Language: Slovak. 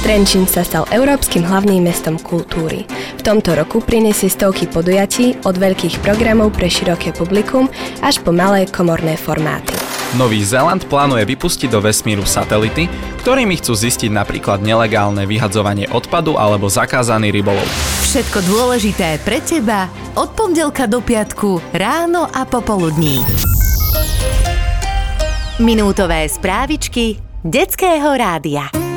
Trenčín sa stal európskym hlavným mestom kultúry. V tomto roku prinesie stovky podujatí od veľkých programov pre široké publikum až po malé komorné formáty. Nový Zéland plánuje vypustiť do vesmíru satelity, ktorými chcú zistiť napríklad nelegálne vyhadzovanie odpadu alebo zakázaný rybolov. Všetko dôležité pre teba od pondelka do piatku ráno a popoludní. Minútové správičky Detského rádia.